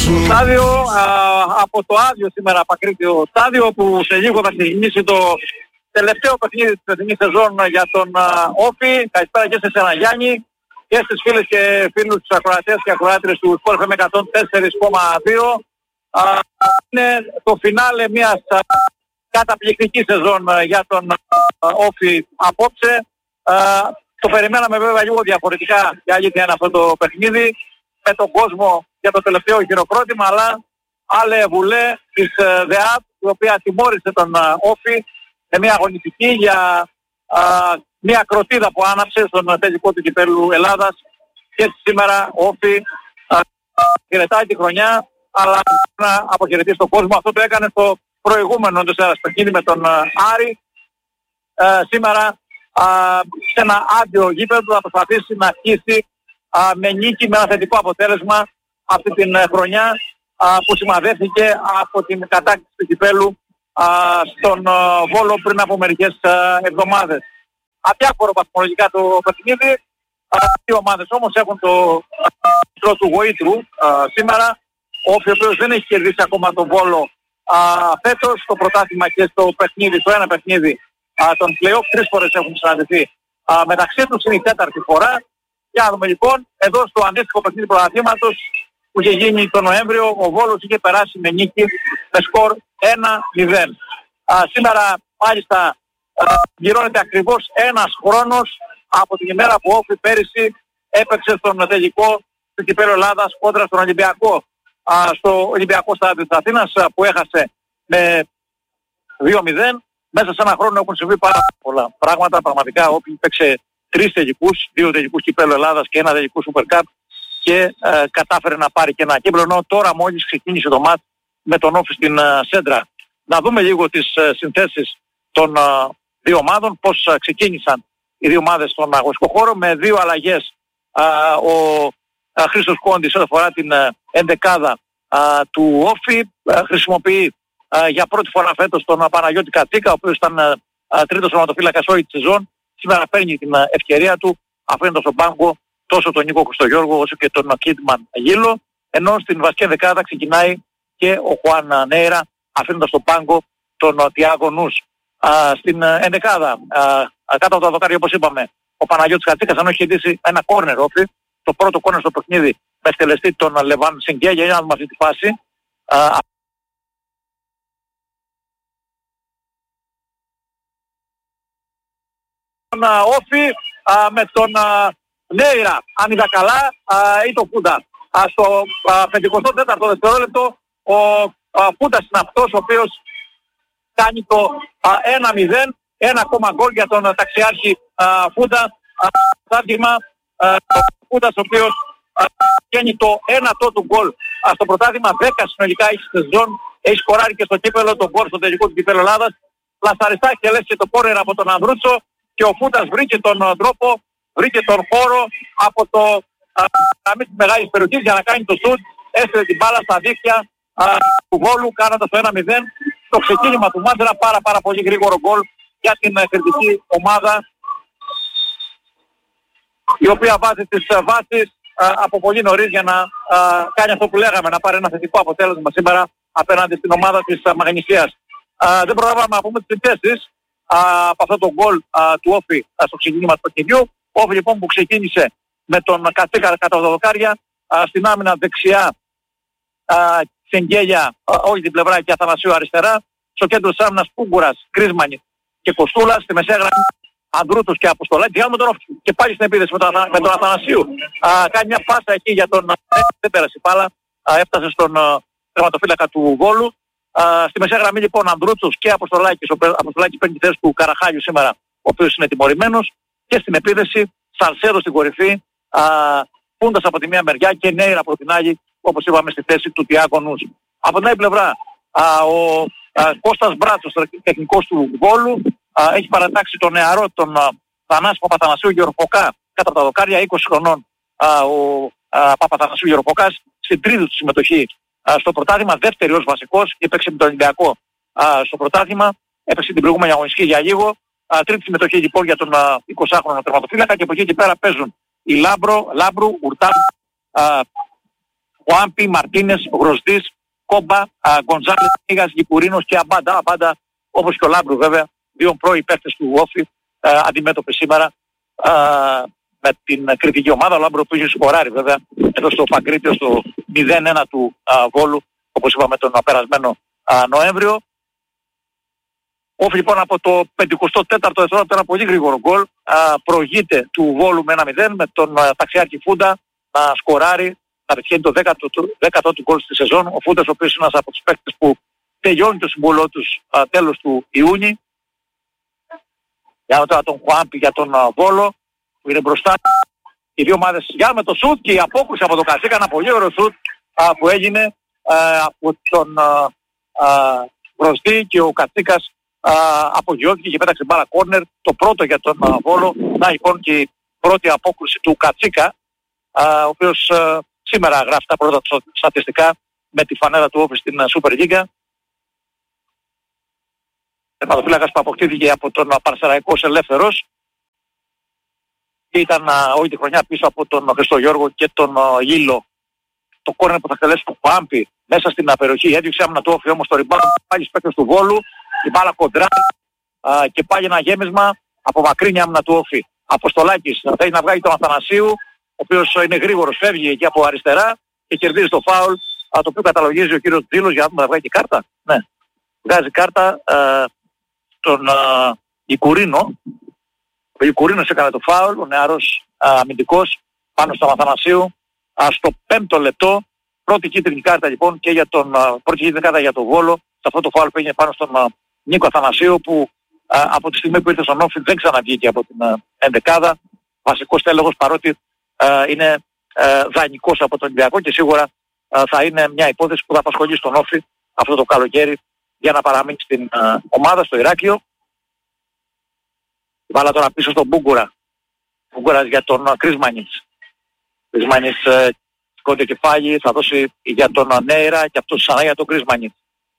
στάδιο, από το άδειο σήμερα απακρίτιο στάδιο, που σε λίγο θα ξεκινήσει το τελευταίο παιχνίδι της φετινής σεζόν για τον Όφη. Καλησπέρα και σε εσένα Γιάννη και στις φίλες και φίλους τους ακροατές και ακροάτρες του Sport FM 104,2. Είναι το φινάλε μιας καταπληκτικής σεζόν για τον Όφη απόψε. Το περιμέναμε βέβαια λίγο διαφορετικά, η αλήθεια είναι αυτό το παιχνίδι, με τον κόσμο για το τελευταίο χειροκρότημα, αλλά άλλε βουλέ της ΔΕΑΠ, η οποία τιμώρησε τον Όφη με μια αγωνιστική για μια κροτίδα που άναψε στον τελικό του κυπέλλου Ελλάδας. Και σήμερα ο Όφη χαιρετάει τη χρονιά, αλλά να αποχαιρετήσει τον κόσμο. Αυτό το έκανε στο προηγούμενο εντός έδρας παιχνίδι με τον Άρη. Σήμερα σε ένα άδειο γήπεδο θα προσπαθήσει να αρχίσει με νίκη, με ένα θετικό αποτέλεσμα αυτή την χρονιά που σημαδεύτηκε από την κατάκτηση του κυπέλλου στον Βόλο πριν από μερικές εβδομάδες. Αδιάφορο βαθμολογικά το παιχνίδι. Οι ομάδες όμως έχουν το τίτλο του γοήτρου σήμερα. Ο Όφη, ο οποίος δεν έχει κερδίσει ακόμα τον Βόλο φέτος στο πρωτάθλημα και στο παιχνίδι, στο ένα παιχνίδι των play-off. 3 φορές έχουν συναντηθεί μεταξύ τους, είναι η 4η φορά. Για να δούμε λοιπόν, εδώ στο αντίστοιχο παιχνίδι πρωταθλήματος που είχε γίνει τον Νοέμβριο, ο Βόλος είχε περάσει με νίκη με σκορ 1-0. Σήμερα μάλιστα γυρώνεται ακριβώς ένας χρόνος από την ημέρα που ο Όφη πέρυσι έπαιξε στον τελικό του κυπέλλου Ελλάδας κόντρα στον Ολυμπιακό, στο Ολυμπιακό στάδιο της Αθήνας, που έχασε με 2-0. Μέσα σε ένα χρόνο έχουν συμβεί πάρα πολλά πράγματα. Πραγματικά ο Όφη παίξε 3 τελικούς, 2 τελικούς κυπέλλου Ελλάδας και 1 τελικό Super Cup, και κατάφερε να πάρει και ένα κύπελλο, ενώ τώρα μόλις ξεκίνησε το μάτς με τον Όφη στην Σέντρα. Να δούμε λίγο τις συνθέσεις των δύο ομάδων, πώς ξεκίνησαν οι δύο ομάδες στον αγωνιστικό χώρο, με 2 αλλαγές. Ο Χρήστος Κόντης, ό,τι αφορά την ενδεκάδα του Όφη, χρησιμοποιεί για πρώτη φορά φέτος τον Παναγιώτη Κατσίκα, ο οποίος ήταν τρίτος τερματοφύλακας όλη τη σεζόν. Σήμερα παίρνει την ευκαιρία του, αφήνοντας στον πάγκο τόσο τον Νίκο Χριστογιώργο όσο και τον Κίτμαν Γίλο, ενώ στην βασική δεκάδα ξεκινάει και ο Χουάν Νέιρα, αφήνοντας στον πάγκο τον Τιάγο Νους. Στην ενδεκάδα, κάτω από τα δοκάρια, όπως είπαμε, ο Παναγιώτης Κατσίκας, αν έχει δίσει ένα κόρνερ Όφη, το πρώτο κόρνερ στο παιχνίδι με εκτελεστή τον Λεβάν Σενγκέ, για να δούμε αυτή τη φάση. Όφη με τον Νέιρα, αν είδα καλά, ή το Φούντα. Στο 54ο δευτερόλεπτο ο Φούντας είναι αυτός ο οποίος κάνει το 1-0, ένα ακόμα γκολ για τον ταξιάρχη Φούντα. Στάρτημα Φούντας, ο οποίος κάνει το 1ο του γκολ στο πρωτάθλημα. 10 συνολικά έχει στη σεζόν, έχει σκοράρει και στο κύπελλο τον γκολ στο τελικό του κυπέλλου Ελλάδας. Λασταριστά εκτελέστηκε το κόρνερ από τον Ανδρούτσο και ο Φούντας βρήκε τον τρόπο, βρήκε τον χώρο από το γραμμή της μεγάλης περιοχής για να κάνει το σουτ. Έστειλε την μπάλα στα δίχτυα του Βόλου, κάνοντας το 1-0. Το ξεκίνημα του μάτς, ένα πάρα πολύ γρήγορο γκολ για την κριτική ομάδα, η οποία βάζει τις βάσεις από πολύ νωρίς για να κάνει αυτό που λέγαμε, να πάρει ένα θετικό αποτέλεσμα σήμερα απέναντι στην ομάδα της Μαγνησίας. Δεν προλάβαμε να πούμε τις θέσεις από αυτό το γκολ του Όφη στο ξεκίνημα του παιχνιδιού. Ο Όφη λοιπόν που ξεκίνησε με τον Κατσίκα κατά τα δοκάρια, στην άμυνα δεξιά Σεγγέλια όλη την πλευρά και Αθανασίου αριστερά, στο κέντρο της άμυνας Πούγκουρας, Κρίσμανη και Κοστούλας, στη μεσαία γραμμή Ανδρούτος και Αποστολάκη, και πάλι στην επίδεση με τον Αθανασίου. Κάνει μια πάσα εκεί για τον δεν πέρασε η μπάλα, έφτασε στον τερματοφύλακα του Βόλου. Στη μεσαία γραμμή λοιπόν Ανδρούτσος και Αποστολάκης. Ο Αποστολάκης παίρνει τη θέση του Καραχάγιου σήμερα, ο οποίος είναι τιμωρημένος, και στην επίδεση Σαλσέδο στην κορυφή, Πούντας από τη μία μεριά και Νέιρα από την άλλη, όπως είπαμε, στη θέση του Τιάγο Νους. Από την άλλη πλευρά ο Κώστας Μπράτσος, τεχνικός του Βόλου, έχει παρατάξει τον νεαρό τον Θανάση Παπαθανασίου Γεωργοκά κατά τα δοκάρια, 20 χρονών ο Παπαθανασίου Γεωργοκάς, στην τρίτη του συμμετοχή στο πρωτάθλημα, δεύτερη ως βασικός, και έπαιξε με τον Ολυμπιακό στο πρωτάθλημα, έπαιξε την προηγούμενη αγωνιστική για λίγο. Τρίτη συμμετοχή λοιπόν για τον 20χρονο τερματοφύλακα, και από εκεί και πέρα παίζουν η Λάμπρου, Ουρτά, Χουάμπι, Μαρτίνες, Γροσδής, Κόμπα, Γκονζάλες, Νίγας, Γικουρίνος και Αμπάντα. Αμπάντα, όπως και ο Λάμπρου βέβαια, δύο πρώοι παίκτες του Όφη, αντιμέτωπε σήμερα με την κριτική ομάδα. Ο Λάμπρου που είχε σκοράρει βέβαια εδώ στο Παγκρίτιο στο 0-1 του Βόλου, όπως είπαμε τον περασμένο Νοέμβριο. Όφη λοιπόν από το 54ο δευτερόλεπτο, ένα πολύ γρήγορο γκολ, προηγείται του Βόλου με 1-0, με τον ταξιάρχη Φούντα να σκοράρει, να πετυχαίνει το 10ο του γκολ στη σεζόν. Ο Φούντας, ο οποίος είναι ένας από τους παίκτες που τελειώνει το συμβόλαιο τους τέλος του Ιούνιου. Για τώρα τον Χουάμπι για τον Βόλο που είναι μπροστά. Οι δύο ομάδες για με το σουτ και η απόκριση από το Κατσίκα, ένα πολύ ωραίο σουτ που έγινε από τον Γροσδή, και ο Κατσίκας απογειώθηκε και πέταξε μπάλα κόρνερ, το πρώτο για τον Βόλο. Να λοιπόν και η πρώτη απόκριση του Κατσίκα, ο οποίος σήμερα γράφει τα πρώτα στατιστικά με τη φανέλα του Όφη στην Super League. Τερματοφύλακας που αποκτήθηκε από τον Πανσεραϊκός ελεύθερος και ήταν όλη τη χρονιά πίσω από τον Χριστογιώργο και τον Γίλο. Το κόρνερ που θα εκτελέσει το Χουάμπι μέσα στην περιοχή, έδιωξε άμυνα του Όφη, όμως το rebound πάλι στους παίκτες του Βόλου, η μπάλα κοντρά και πάλι ένα γέμισμα από μακρύνη άμυνα του Όφη. Αποστολάκης θέλει να βγάλει τον Αθανασίου, ο οποίος είναι γρήγορος, φεύγει εκεί από αριστερά και κερδίζει το φάουλ, το οποίο καταλογίζει ο κύριος Τζίλος, για να βγάλει και κάρτα. Ναι, βγάζει κάρτα στον Γικουρίνο. Ο Γικουρίνος έκανε το φάουλ, ο νεαρός αμυντικός πάνω στον Αθανασίου στο 5ο λεπτό. Πρώτη κίτρινη κάρτα λοιπόν και για πρώτη κίτρινη κάρτα για τον Βόλο, σε αυτό το φάουλ που έγινε πάνω στον Νίκο Αθανασίου, που από τη στιγμή που ήρθε στον Όφη δεν ξαναβγήκε από την ενδεκάδα. Βασικός τέλεχος, παρότι είναι δανεικός από τον Ολυμπιακό, και σίγουρα θα είναι μια υπόθεση που θα απασχολεί στον Όφη αυτό το καλοκαίρι για να παραμείνει στην ομάδα, στο Ηράκλειο. Βάλα τώρα πίσω στον Μπούγκουρα. Μπούγκουρας για τον Κρίσμανιτς. Κρίσμανιτς κόντιο κεφάλι, θα δώσει για τον Νέιρα και αυτός ξανά για τον Κρίσμανιτς.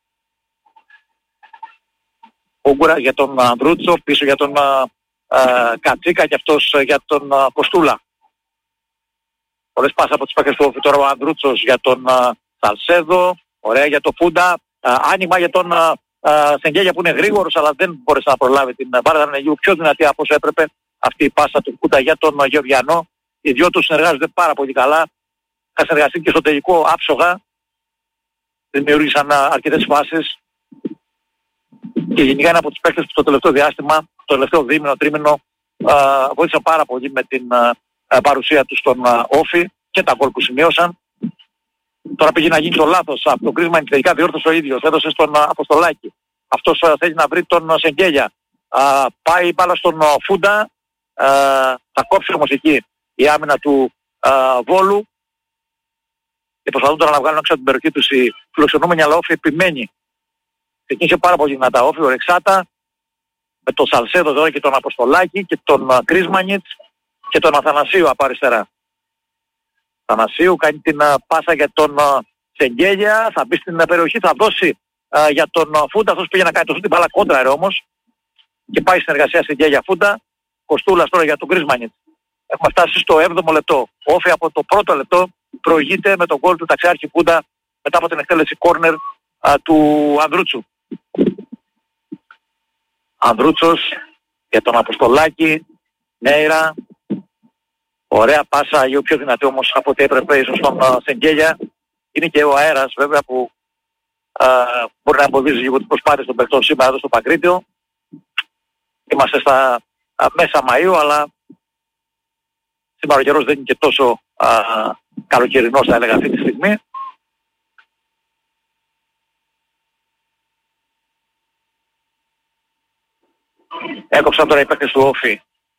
Μπούγκουρα για τον Ανδρούτσο, πίσω για τον Κατσίκα και αυτός για τον Κοστούλα. Πολλές πάσα από τους παίκτες του Όφη. Τώρα ο Ανδρούτσος για τον Σαλσέδο, ωραία για τον Φούντα, άνοιγμα για τον Σεγγέλια που είναι γρήγορος αλλά δεν μπόρεσε να προλάβει την μπάρα, ήταν λίγο πιο δυνατή από όσο έπρεπε αυτή η πάσα του Φούντα για τον Γεωργιανό. Οι δυο τους συνεργάζονται πάρα πολύ καλά, θα συνεργαστεί και στο τελικό άψογα, δημιούργησαν αρκετές φάσεις και γενικά είναι από τους παίκτες που το τελευταίο διάστημα, το τελευταίο δίμηνο, τρίμηνο βοήθησαν πάρα πολύ με την παρουσία τους στον Όφη και τα γκολ που σημείωσαν. Τώρα πήγε να γίνει το λάθος από τον Κρίσμαν και τελικά διόρθωσε ο ίδιος, έδωσε στον Αποστολάκη. Αυτός θέλει να βρει τον Σεγγέλια. Πάει η μπάλα στον Φούντα, θα κόψει όμως εκεί η άμυνα του Βόλου και προσπαθούν τώρα να βγάλουν έξω από την περιοχή τους οι φιλοξενούμενοι, αλλά Όφη επιμένει. Ξεκίνησε πάρα πολύ δυνατά Όφη, ο Ρεξάτα, με τον Σαλσέδο τώρα και τον Αποστολάκη και τον Κρίσμανιτς και τον Αθανασίου από αριστερά. Αθανασίου κάνει την πάσα για τον Σεγγέλια, θα μπει στην περιοχή, θα δώσει για τον Φούντα, αυτός πήγε να κάνει το σούτ, την μπάλα κόντρα όμως και πάει στην εργασία Σεγγέλια Φούντα. Κοστούλας τώρα για τον Κρίσμανιτς. Έχουμε φτάσει στο 7ο λεπτό. Όφη από το πρώτο λεπτό προηγείται με τον γκολ του ταξιάρχη Φούντα μετά από την εκτέλεση κόρνερ του Ανδρούτσου. Ανδρούτσος για τον Αποστολάκη, Νέιρα, ωραία πάσα, λίγο πιο δυνατή όμως από ό,τι έπρεπε ίσως στον Σεγγέλια. Είναι και ο αέρας βέβαια που μπορεί να εμποδίζει λίγο τις προσπάθειες των παιχτών σήμερα εδώ στο Παγκρίτιο. Είμαστε στα μέσα Μαΐου, αλλά σήμερα ο καιρός δεν είναι και τόσο καλοκαιρινός, θα έλεγα, αυτή τη στιγμή. Έκοψαν τώρα οι παίκτες του Όφη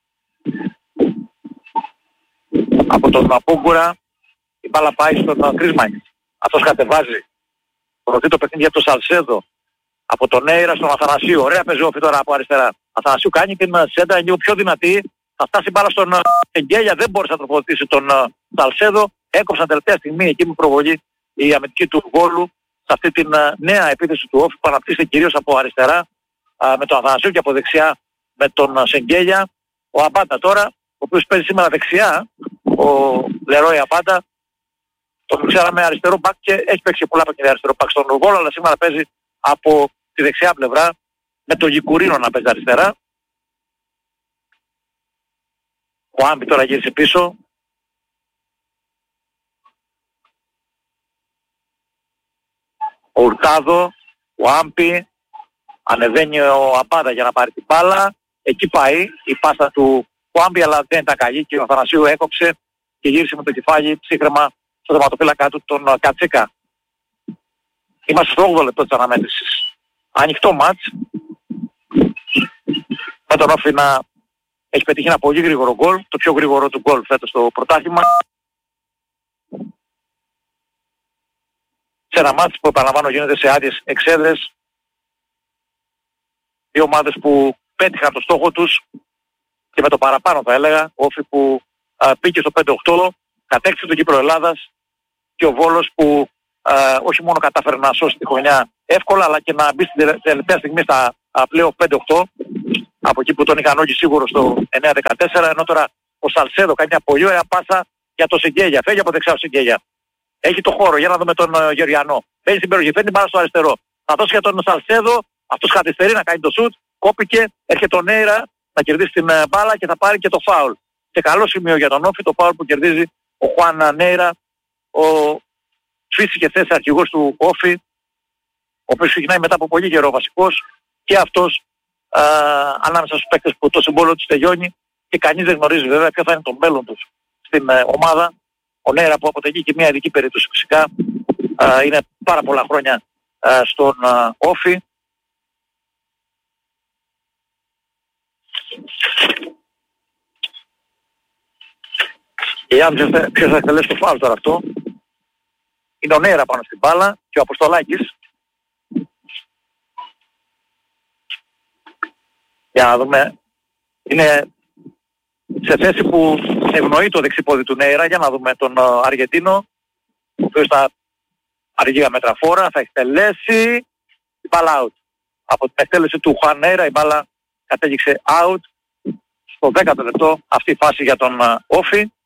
από τον Πούγκουρα, η μπάλα πάει στον Κρίσμανιτς. Αυτός κατεβάζει. Προωθεί το παιχνίδι από τον Σαλσέδο, από τον Νέιρα στον Αθανασίου. Ωραία παίζει Όφη τώρα από αριστερά. Αθανασίου κάνει την σέντα λίγο πιο δυνατή. Θα φτάσει μπάλα στον Εγγέλια, δεν μπόρεσε να τροφοδοτήσει τον Σαλσέδο. Έκοψαν τελευταία στιγμή εκεί με προβολή η αμυντική του Βόλου σε αυτή την νέα επίθεση του Όφη που αναπτύσσεται κυρίως από αριστερά με τον Αθανασίου και από δεξιά με τον Σεγγέλια. Ο Αμπάντα τώρα, ο οποίος παίζει σήμερα δεξιά, ο Λερόι Αμπάντα, Τον ξέραμε αριστερό μπακ και έχει παίξει πολλά παιχνίδια αριστερό μπακ στον Βόλο, αλλά σήμερα παίζει από τη δεξιά πλευρά με τον Γικουρίνο να παίζει αριστερά. Ο Άμπι τώρα γύρισε πίσω. Ο Ουρτάδο, ο Άμπι, ανεβαίνει ο Αμπάδα για να πάρει την μπάλα. Εκεί πάει η πάσα του Άμπι, αλλά δεν ήταν καλή και ο Αθανασίου έκοψε και γύρισε με το κεφάλι ψύχρεμα στο τερματοφύλακα του τον Κατσίκα. Είμαστε στο 8ο λεπτό της αναμέτρησης. Ανοιχτό μάτς. Με τον Όφη να έχει πετύχει ένα πολύ γρήγορο γκολ, το πιο γρήγορο του γκολ φέτος στο πρωτάθλημα. Σε ένα μάτς που επαναλαμβάνω γίνεται σε άδειες εξέδρες. Δύο ομάδες που πέτυχαν το στόχο τους και με το παραπάνω θα έλεγα. Ο Όφη που πήγε στο 5-8, κατέκτησε τον Κύπρο Ελλάδας και ο Βόλος που όχι μόνο κατάφερε να σώσει τη χρονιά εύκολα, αλλά και να μπει στην τελευταία στιγμή στα πλέον 5-8, από εκεί που τον είχαν όλοι σίγουρο στο 9-14, ενώ τώρα ο Σαλσέδο κάνει μια πολύ ωραία πάσα για το Σιγκέγια. Φεύγει από δεξιά ο Σιγκέγια. Έχει το χώρο για να δούμε τον Γεωργιανό. Παίζει στην περιοχή, φέρνει μπάλα στο αριστερό. Θα δώσει για τον Σαλσέδο, αυτός καθυστερεί να κάνει το σουτ, κόπηκε, έρχεται ο Νέιρα να κερδίσει την μπάλα και θα πάρει και το φάουλ. Και καλό σημείο για τον Όφη, το φάουλ που κερδίζει ο Χουάν Νέιρα, ο φύσηκε θέση αρχηγός του Όφη, ο οποίος ξεκινάει μετά από πολύ καιρό βασικός και αυτός ανάμεσα στους παίκτες που το συμβόλαιο τους τελειώνει και κανείς δεν γνωρίζει βέβαια ποιο θα είναι το μέλλον τους στην ομάδα. Ο Νέιρα που αποτελεί και μια ειδική περίπτωση φυσικά, είναι πάρα πολλά χρόνια στον Όφη. Και αν ποιος θα εκτελέσει το φάουλ τώρα αυτό, είναι ο Νέιρα πάνω στην μπάλα και ο Αποστολάκης. Για να δούμε, είναι σε θέση που ευνοεί το δεξιπόδι του Νέιρα. Για να δούμε τον Αργεντίνο, ο οποίος θα αργία μετραφόρα, θα εκτελέσει η μπάλα out. Από την εκτέλεση του Χουάν Νέιρα η μπάλα κατέληξε out στο 10ο λεπτό αυτή η φάση για τον Όφη.